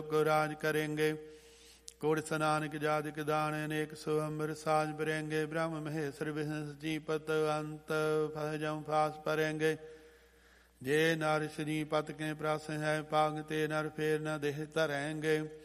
को राज करेंगे। कोड़ स्नान के जादिक दान अनेक सुअम्बर साज भरेंगे। ब्रह्म महेश्वर विष्णु जी पत अंत फजम फास परेंगे। जे नर श्री पत के प्रास है पाग ते नर फेर न देह तरेंगे।